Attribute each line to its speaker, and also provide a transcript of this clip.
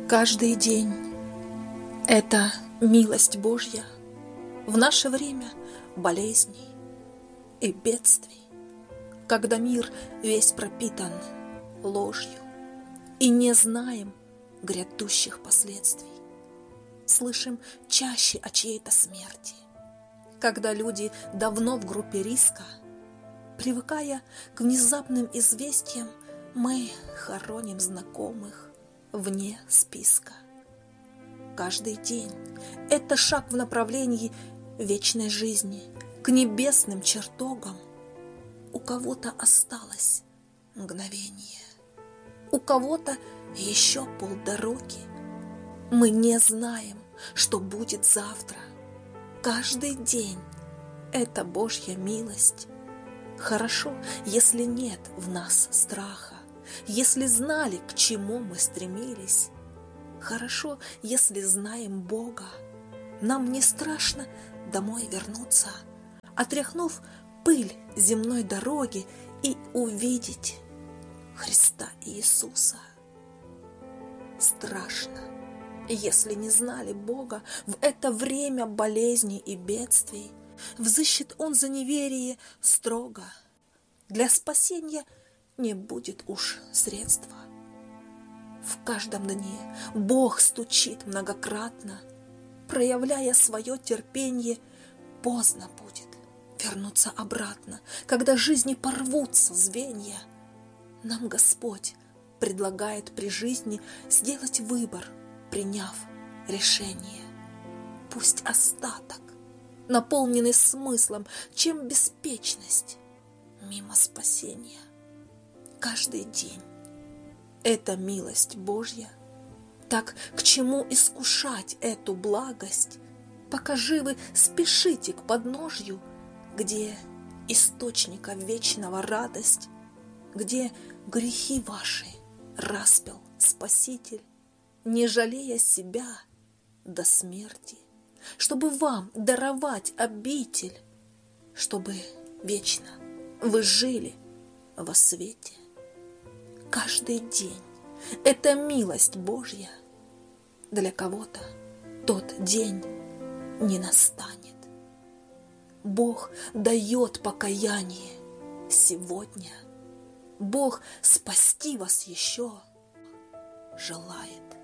Speaker 1: Каждый день — это милость Божья в наше время болезней и бедствий, когда мир весь пропитан ложью и не знаем грядущих последствий. Слышим чаще о чьей-то смерти, когда люди давно в группе риска. Привыкая к внезапным известиям, мы хороним знакомых вне списка. Каждый день — это шаг в направлении вечной жизни, к небесным чертогам. У кого-то осталось мгновение, у кого-то еще полдороги. Мы не знаем, что будет завтра. Каждый день — это Божья милость. Хорошо, если нет в нас страха, если знали, к чему мы стремились. Хорошо, если знаем Бога. Нам не страшно домой вернуться, отряхнув пыль земной дороги и увидеть Христа Иисуса. Страшно, если не знали Бога в это время болезней и бедствий. Взыщет Он за неверие строго. Для спасения не будет уж средства. В каждом дне Бог стучит многократно, проявляя свое терпение. Поздно будет вернуться обратно, когда жизни порвутся звенья. Нам Господь предлагает при жизни сделать выбор, приняв решение. Пусть остаток, наполненный смыслом, чем беспечность, мимо спасения. Каждый день — это милость Божья. Так к чему искушать эту благость, пока живы спешите к подножью, где источника вечного радость, где грехи ваши распял Спаситель, не жалея себя до смерти, чтобы вам даровать обитель, чтобы вечно вы жили во свете. Каждый день — это милость Божья. Для кого-то тот день не настанет. Бог дает покаяние сегодня. Бог спасти вас еще желает.